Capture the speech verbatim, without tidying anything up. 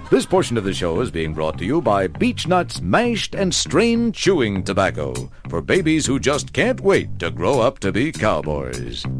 This portion of the show is being brought to you by Beech Nuts Mashed and Strained Chewing Tobacco for babies who just can't wait to grow up to be cowboys.